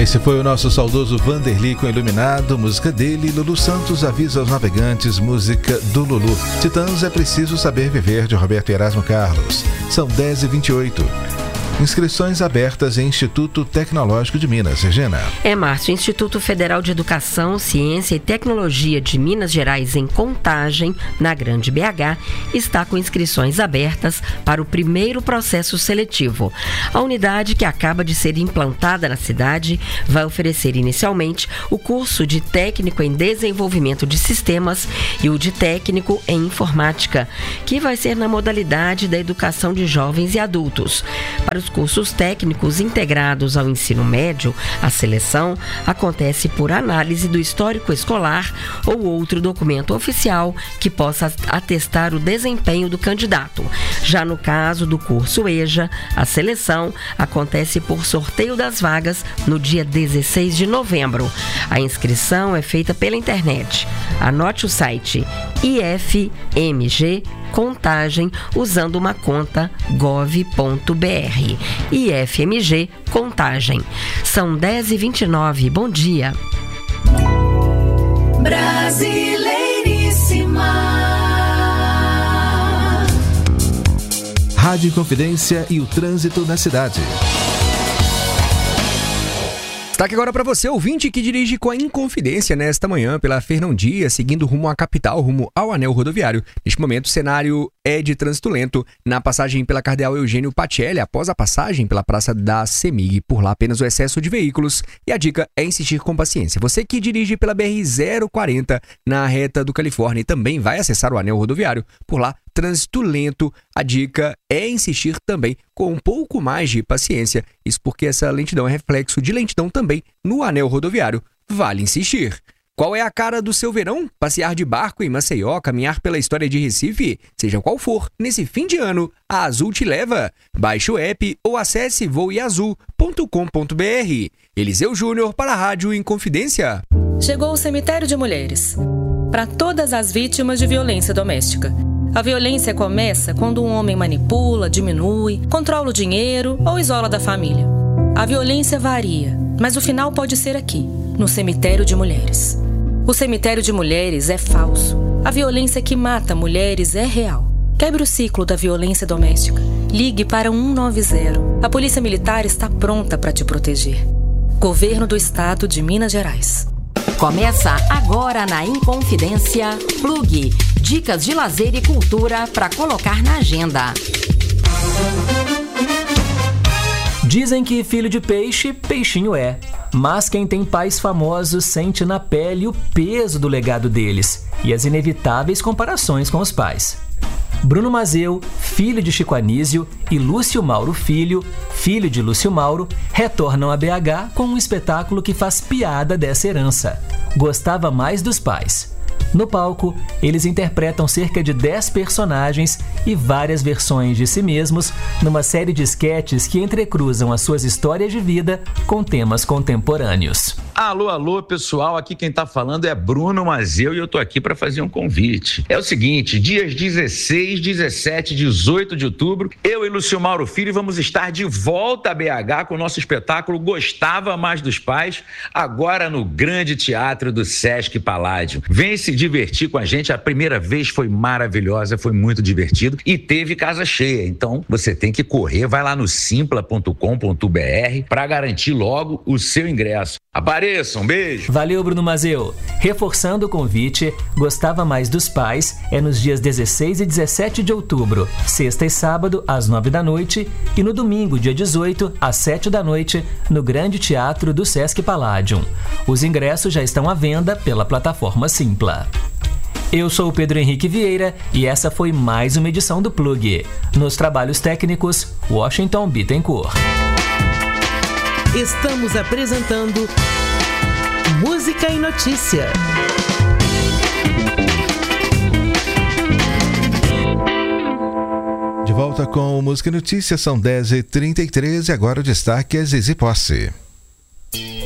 Esse foi o nosso saudoso Vanderly com Iluminado, música dele. Lulu Santos avisa aos navegantes, música do Lulu. Titãs, é preciso saber viver, de Roberto Erasmo Carlos. São 10h28. Inscrições abertas em Instituto Tecnológico de Minas. Regina. Márcio, Instituto Federal de Educação, Ciência e Tecnologia de Minas Gerais, em Contagem, na Grande BH, está com inscrições abertas para o primeiro processo seletivo. A unidade, que acaba de ser implantada na cidade, vai oferecer inicialmente o curso de técnico em desenvolvimento de sistemas e o de técnico em informática, que vai ser na modalidade da educação de jovens e adultos. Para os cursos técnicos integrados ao ensino médio, a seleção acontece por análise do histórico escolar ou outro documento oficial que possa atestar o desempenho do candidato. Já no caso do curso EJA, a seleção acontece por sorteio das vagas no dia 16 de novembro. A inscrição é feita pela internet. Anote o site IFMG Contagem usando uma conta gov.br. IFMG Contagem. São 10h29. Bom dia. Brasileiríssima. Rádio Inconfidência e o trânsito na cidade. Destaque agora para você, ouvinte que dirige com a Inconfidência nesta manhã pela Fernão Dias, seguindo rumo à capital, rumo ao anel rodoviário. Neste momento, o cenário é de trânsito lento na passagem pela Cardeal Eugênio Pacelli, após a passagem pela Praça da CEMIG. Por lá, apenas o excesso de veículos. E a dica é insistir com paciência. Você que dirige pela BR-040 na reta do Califórnia e também vai acessar o anel rodoviário. Por lá, trânsito lento, a dica é insistir também com um pouco mais de paciência. Isso porque essa lentidão é reflexo de lentidão também no anel rodoviário. Vale insistir. Qual é a cara do seu verão? Passear de barco em Maceió, caminhar pela história de Recife? Seja qual for, nesse fim de ano, a Azul te leva. Baixe o app ou acesse voeazul.com.br. Eliseu Júnior para a Rádio Inconfidência. Chegou o Cemitério de Mulheres. Para todas as vítimas de violência doméstica. A violência começa quando um homem manipula, diminui, controla o dinheiro ou isola da família. A violência varia, mas o final pode ser aqui, no Cemitério de Mulheres. O Cemitério de Mulheres é falso. A violência que mata mulheres é real. Quebre o ciclo da violência doméstica. Ligue para 190. A Polícia Militar está pronta para te proteger. Governo do Estado de Minas Gerais. Começa agora na Inconfidência Plug. Dicas de lazer e cultura para colocar na agenda. Dizem que filho de peixe, peixinho é. Mas quem tem pais famosos sente na pele o peso do legado deles e as inevitáveis comparações com os pais. Bruno Mazeu, filho de Chico Anísio, e Lúcio Mauro Filho, filho de Lúcio Mauro, retornam a BH com um espetáculo que faz piada dessa herança. Gostava mais dos pais. No palco, eles interpretam cerca de 10 personagens e várias versões de si mesmos numa série de esquetes que entrecruzam as suas histórias de vida com temas contemporâneos. Alô, alô, pessoal, aqui quem tá falando é Bruno Mazeu e eu tô aqui para fazer um convite. É o seguinte, dias 16, 17 e 18 de outubro, eu e Lúcio Mauro Filho vamos estar de volta a BH com o nosso espetáculo Gostava Mais dos Pais, agora no Grande Teatro do Sesc Paládio. Vem se divertir com a gente, a primeira vez foi maravilhosa, foi muito divertido e teve casa cheia, então você tem que correr, vai lá no simpla.com.br para garantir logo o seu ingresso. Apareçam, beijo! Valeu, Bruno Mazeu! Reforçando o convite, Gostava Mais dos Pais é nos dias 16 e 17 de outubro, sexta e sábado, às 9 da noite, e no domingo, dia 18, às 7 da noite, no Grande Teatro do Sesc Palladium. Os ingressos já estão à venda pela plataforma Simpla. Eu sou o Pedro Henrique Vieira e essa foi mais uma edição do Plug. Nos trabalhos técnicos, Washington Bittencourt. Estamos apresentando Música e Notícia. De volta com o Música e Notícia, são 10h33 e agora o destaque é Zizi Posse.